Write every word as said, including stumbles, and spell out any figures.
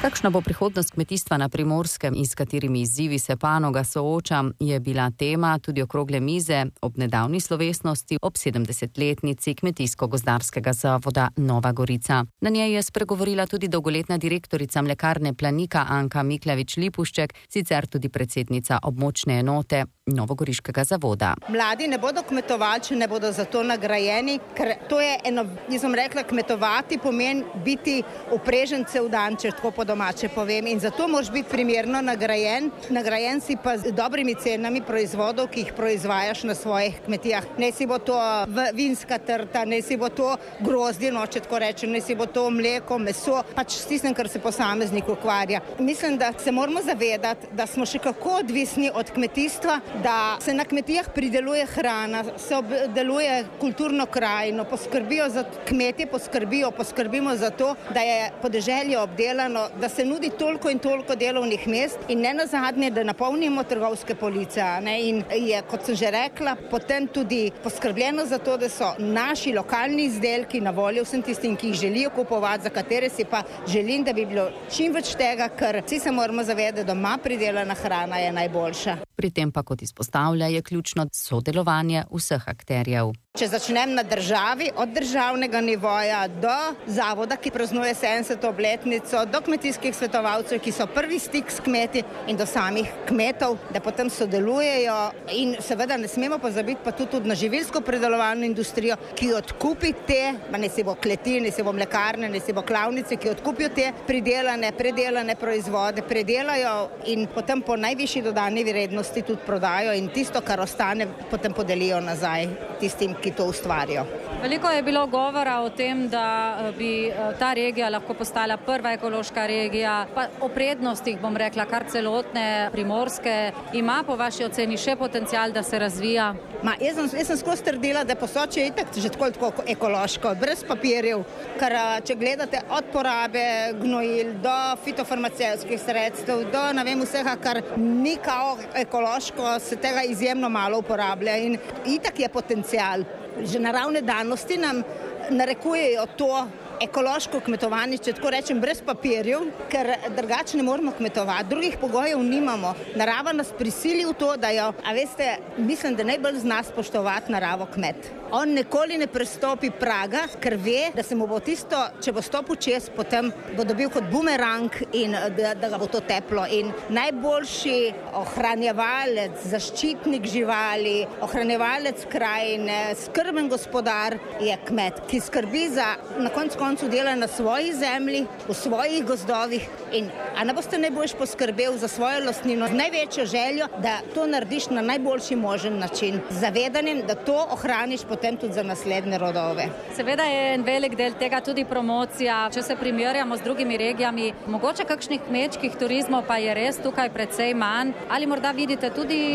Kakšna bo prihodnost kmetijstva na Primorskem in s katerimi izzivi se panoga sooča, je bila tema tudi okrogle mize ob nedavni slovesnosti ob sedemdesetletnici Kmetijsko-gozdarskega zavoda Nova Gorica. Na njej je spregovorila tudi dolgoletna direktorica mlekarne Planika Anka Miklavič-Lipušček, sicer tudi predsednica območne enote Novogoriškega zavoda. Mladi ne bodo kmetovali, če ne bodo za to nagrajeni, ker to je eno, jaz sem rekla, kmetovati pomeni biti uprežen cel dan, če tako po domače povem, in zato moraš biti primerno nagrajen. Nagrajen si pa z dobrimi cenami proizvodov, ki jih proizvajaš na svojih kmetijah. Ne si bo to vinska trta, ne si bo to grozdje, no, če tako rečem, ne si bo to mleko, meso, pač s tistim, kar se posameznik ukvarja. Mislim, da se moramo zavedati, da smo še kako odvisni od kmetijstva, da se na kmetijah prideluje hrana, se obdeluje kulturno krajino, poskrbijo za kmetje, poskrbijo, poskrbimo za to, da je podeželje obdelano, da se nudi toliko in toliko delovnih mest in ne nazadnje, da napolnimo trgovske police. Ne? In je, kot sem že rekla, potem tudi poskrbljeno za to, da so naši lokalni izdelki na voljo vsem tistim, ki jih želijo kupovati, za katere si pa želim, da bi bilo čim več tega, ker vsi se moramo zavedati, da doma pridelana hrana je najboljša. Pri tem pa, kot izpostavlja, je ključno sodelovanje vseh akterjev. Če začnem na državi, od državnega nivoja do zavoda, ki praznuje sedemdeseto obletnico, do kmetijskih svetovalcev, ki so prvi stik s kmeti, in do samih kmetov, da potem sodelujejo. In seveda ne smemo pozabiti pa tudi na živilsko predelovalno industrijo, ki odkupi te, ne si bo kleti, ne si bo mlekarne, ne si bo klavnice, ki odkupijo te pridelane, predelane proizvode, predelajo in potem po najvišji dodani vrednosti tudi prodajo in tisto, kar ostane, potem podelijo nazaj tistim, ki to ustvarijo. Veliko je bilo govora o tem, da bi ta regija lahko postala prva ekološka regija, pa o prednostih, bom rekla, kar celotne Primorske. Ima po vaši oceni še potencial, da se razvija? Ma, jaz sem, jaz sem skozi trdila, da Posočje je itak že tako, tako ekološko, brez papirjev, ker če gledate od porabe gnojil do fitofarmacevtskih sredstev, do ne vem vsega, kar ni kao ekološko, se tega izjemno malo uporablja in itak je potencial. Že naravne danosti nam narekujejo to ekološko kmetovanje, če tako rečem, brez papirjev, ker drugače ne moramo kmetovati, drugih pogojev nimamo. Narava nas prisili v to, da jo, a veste, mislim, da najbolj zna spoštovati naravo kmet. On nikoli ne prestopi praga, ker ve, da se mu bo tisto, če bo stopil čez, potem bo dobil kot bumerang in da, da ga bo to teplo. In najboljši ohranjevalec, zaščitnik živali, ohranjevalec krajine, skrben gospodar je kmet, ki skrbi za na koncu koncu dela na svoji zemlji, v svojih gozdovih in a ne boste najboljš poskrbel za svojo lastnino z največjo željo, da to narediš na najboljši možen način, z zavedanjem, da to ohraniš potem tudi za naslednje rodove. Seveda je en velik del tega tudi promocija. Če se primerjamo z drugimi regijami, mogoče kakšnih kmečkih turizmov pa je res tukaj precej manj, ali morda vidite tudi